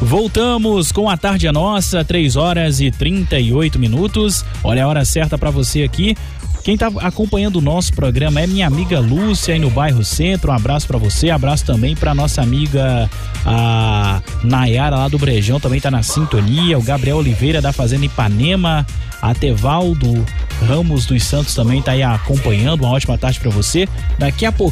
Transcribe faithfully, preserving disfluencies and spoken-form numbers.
Voltamos com a Tarde é Nossa, três horas e trinta e oito minutos. Olha a hora certa para você aqui. Quem tá acompanhando o nosso programa é minha amiga Lúcia aí no bairro Centro. Um abraço para você, abraço também para nossa amiga a Nayara lá do Brejão, também tá na sintonia. O Gabriel Oliveira da Fazenda Ipanema, a Tevaldo Ramos dos Santos também tá aí acompanhando. Uma ótima tarde para você. Daqui a pouco